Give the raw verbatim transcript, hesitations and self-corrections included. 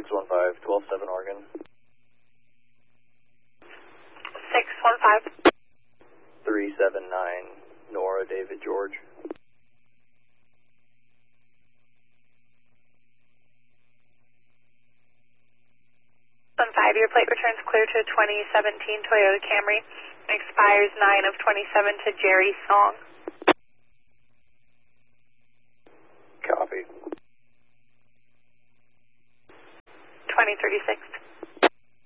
six one five, twelve seven Oregon. six one five. three seven nine, Nora David George. one five, your plate returns clear to a twenty seventeen Toyota Camry. Expires nine of twenty-seven to Jerry Song. Copy. twenty thirty-six.